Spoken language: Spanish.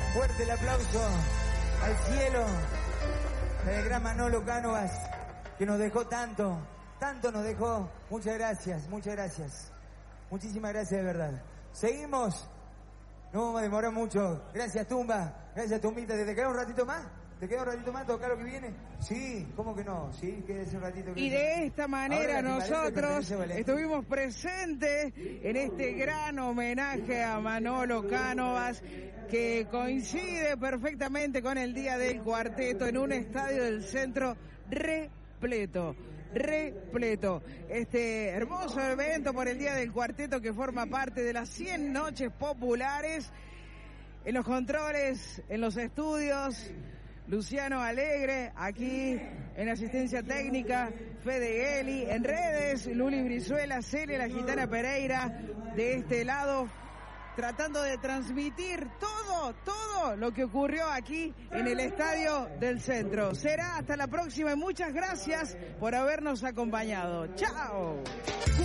Fuerte el aplauso al cielo del gran Manolo Cánovas, que nos dejó tanto nos dejó. Muchas gracias. Muchísimas gracias de verdad. Seguimos. No vamos a demorar mucho. Gracias, Tumba. Gracias, Tumbita. ¿Te queda un ratito más? ¿Te queda un ratito más? ¿Tocar lo que viene? Sí, ¿cómo que no? Sí, quédese un ratito. Y de esta manera nosotros estuvimos presentes en este gran homenaje a Manolo Cánovas, que coincide perfectamente con el Día del Cuarteto en un estadio del centro repleto. Este hermoso evento por el Día del Cuarteto, que forma parte de las 100 noches populares. En los controles, en los estudios, Luciano Alegre, aquí en asistencia técnica, Fede Eli, en redes, Luli Brizuela, Celia la Gitana Pereira, de este lado, tratando de transmitir todo lo que ocurrió aquí en el Estadio del Centro. Será hasta la próxima y muchas gracias por habernos acompañado. ¡Chao!